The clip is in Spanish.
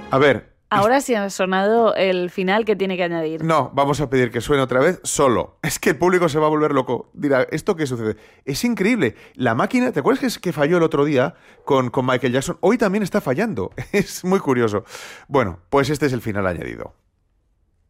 A ver. Ahora sí ha sonado el final que tiene que añadir. No, vamos a pedir que suene otra vez solo. Es que el público se va a volver loco. Dirá, ¿esto qué sucede? Es increíble. La máquina, ¿te acuerdas que falló el otro día con Michael Jackson? Hoy también está fallando. Es muy curioso. Bueno, pues este es el final añadido.